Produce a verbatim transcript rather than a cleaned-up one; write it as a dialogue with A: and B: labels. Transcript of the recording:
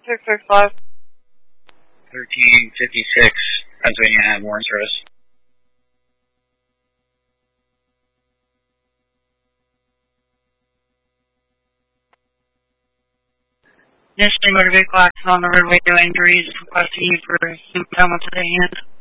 A: six six five.
B: thirteen fifty-six, Pennsylvania had warrant service.
A: Initially, motor vehicle accident on the roadway, no injuries, requesting you for symptom to the hand.